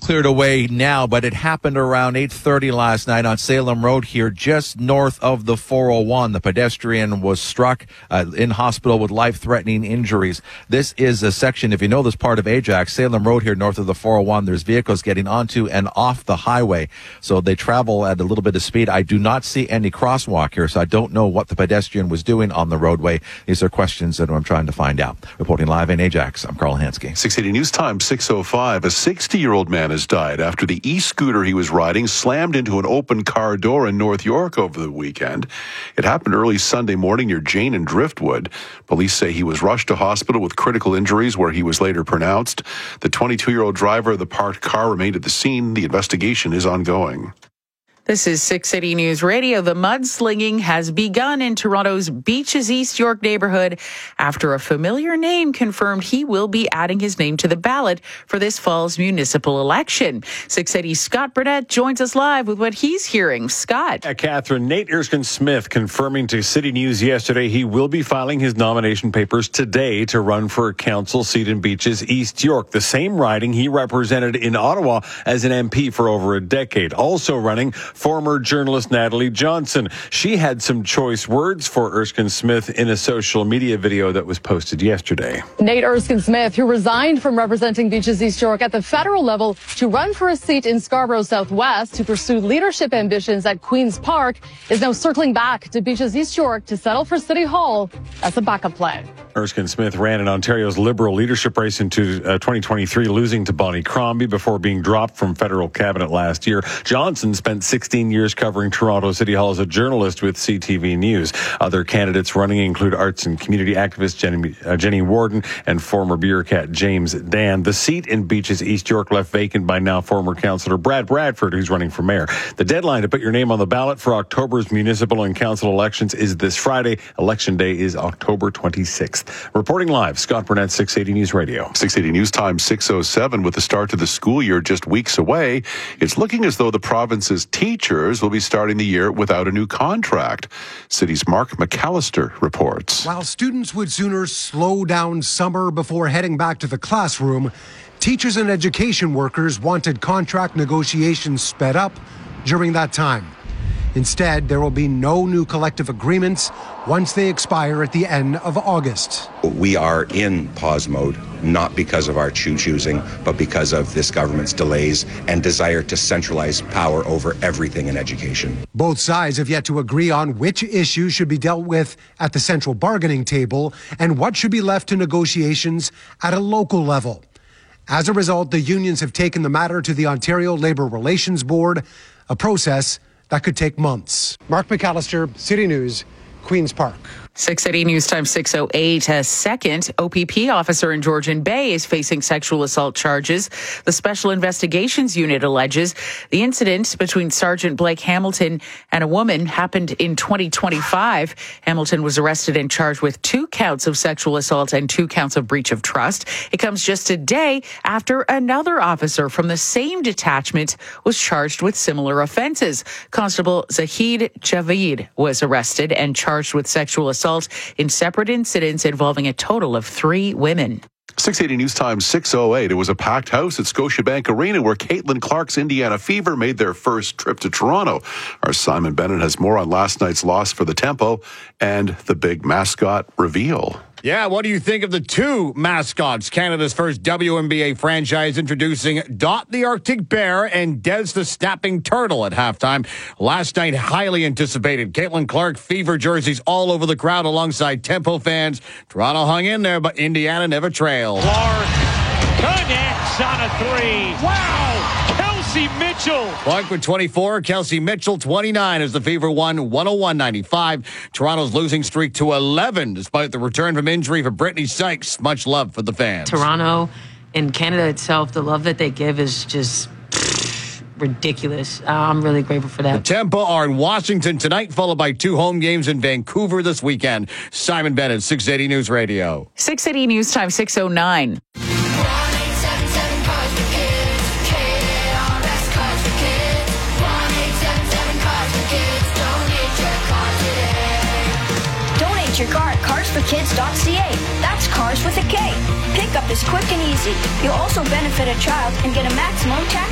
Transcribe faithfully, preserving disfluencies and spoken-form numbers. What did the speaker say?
cleared away now, but it happened around eight thirty last night on Salem Road here, just north of the four oh one. The pedestrian was struck uh, in hospital with life-threatening injuries. This is a section, if you know this part of Ajax, Salem Road here north of the four oh one, there's vehicles getting onto and off the highway. So they travel at a little bit of speed. I do not see any crosswalk here, so I don't know what the pedestrian was doing on the roadway. These are questions that I'm trying to find out. Reporting live in Ajax, I'm Carl Hansky. six eighty News Time, six oh five. A sixty-year-old man has died after the e-scooter he was riding slammed into an open car door in North York over the weekend. It happened early Sunday morning near Jane and Driftwood. Police say he was rushed to hospital with critical injuries, where he was later pronounced. The twenty-two-year-old driver of the parked car remained at the scene. The investigation is ongoing. This is six eighty News Radio. The mudslinging has begun in Toronto's Beaches East York neighborhood after a familiar name confirmed he will be adding his name to the ballot for this fall's municipal election. six eighty Scott Burnett joins us live with what he's hearing. Scott. Uh, Catherine, Nate Erskine-Smith confirming to City News yesterday he will be filing his nomination papers today to run for a council seat in Beaches East York, the same riding he represented in Ottawa as an M P for over a decade. Also running, former journalist Natalie Johnson. She had some choice words for Erskine-Smith in a social media video that was posted yesterday. Nate Erskine-Smith, who resigned from representing Beaches East York at the federal level to run for a seat in Scarborough Southwest to pursue leadership ambitions at Queen's Park, is now circling back to Beaches East York to settle for City Hall as a backup plan. Erskine-Smith ran in Ontario's Liberal leadership race into uh, twenty twenty-three, losing to Bonnie Crombie before being dropped from federal cabinet last year. Johnson spent sixteen years covering Toronto City Hall as a journalist with C T V News. Other candidates running include arts and community activist Jenny, uh, Jenny Warden and former bureaucrat James Dan. The seat in Beaches East York left vacant by now former councillor Brad Bradford, who's running for mayor. The deadline to put your name on the ballot for October's municipal and council elections is this Friday. Election day is October twenty-sixth. Reporting live, Scott Burnett, six eighty News Radio. six eighty News Time, six oh seven. With the start to the school year just weeks away, it's looking as though the province's teachers will be starting the year without a new contract. City's Mark McAllister reports. While students would sooner slow down summer before heading back to the classroom, teachers and education workers wanted contract negotiations sped up during that time. Instead, there will be no new collective agreements once they expire at the end of August. We are in pause mode, not because of our choo-choosing, but because of this government's delays and desire to centralize power over everything in education. Both sides have yet to agree on which issues should be dealt with at the central bargaining table and what should be left to negotiations at a local level. As a result, the unions have taken the matter to the Ontario Labour Relations Board, a process that could take months. Mark McAllister, City News, Queen's Park. six eighty News Time, six oh eight. A second O P P officer in Georgian Bay is facing sexual assault charges. The Special Investigations Unit alleges the incident between Sergeant Blake Hamilton and a woman happened in twenty twenty-five. Hamilton was arrested and charged with two counts of sexual assault and two counts of breach of trust. It comes just a day after another officer from the same detachment was charged with similar offenses. Constable Zahid Javid was arrested and charged with sexual assault in separate incidents involving a total of three women. six eighty News Time, six oh eight. It was a packed house at Scotiabank Arena where Caitlin Clark's Indiana Fever made their first trip to Toronto. Our Simon Bennett has more on last night's loss for the Tempo and the big mascot reveal. Yeah, what do you think of the two mascots? Canada's first W N B A franchise introducing Dot the Arctic Bear and Des the Snapping Turtle at halftime. Last night, highly anticipated. Caitlin Clark Fever jerseys all over the crowd alongside Tempo fans. Toronto hung in there, but Indiana never trailed. Clark connects on a three. Wow! Kelsey Mitchell. Clark with twenty-four, Kelsey Mitchell twenty-nine as the Fever won one oh one ninety-five. Toronto's losing streak to eleven despite the return from injury for Brittany Sykes. Much love for the fans. Toronto and Canada itself, the love that they give is just ridiculous. Uh, I'm really grateful for that. The Tempo are in Washington tonight, followed by two home games in Vancouver this weekend. Simon Bennett, six eighty News Radio. six eighty News Time, six oh nine. Your car at cars for kids dot c a. That's cars with a K. Pickup is quick and easy. You'll also benefit a child and get a maximum tax